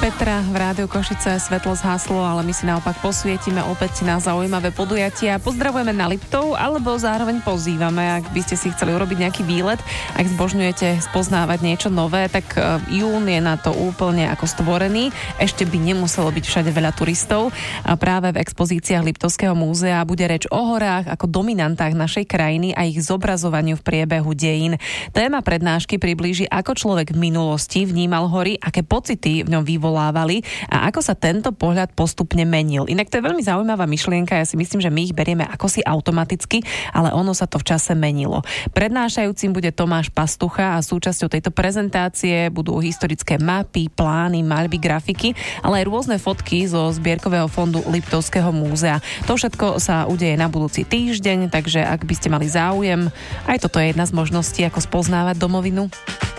Petra v Rádiu Košice, svetlo zhaslo, ale my si naopak posvietime opäť na zaujímavé podujatia. Pozdravujeme na Liptov, alebo zároveň pozývame, ak by ste si chceli urobiť nejaký výlet, ak zbožňujete spoznávať niečo nové, tak jún je na to úplne ako stvorený. Ešte by nemuselo byť všade veľa turistov. A práve v expozíciách Liptovského múzea bude reč o horách ako dominantách našej krajiny a ich zobrazovaniu v priebehu dejín. Téma prednášky priblíži, ako človek v minulosti vnímal hory, aké pocity v ňom vyvolávali a ako sa tento pohľad postupne menil. Inak to je veľmi zaujímavá myšlienka, ja si myslím, že my ich berieme ako si automaticky, ale ono sa to v čase menilo. Prednášajúcim bude Tomáš Pastucha a súčasťou tejto prezentácie budú historické mapy, plány, maľby, grafiky, ale aj rôzne fotky zo zbierkového fondu Liptovského múzea. To všetko sa udeje na budúci týždeň, takže ak by ste mali záujem, aj toto je jedna z možností, ako spoznávať domovinu.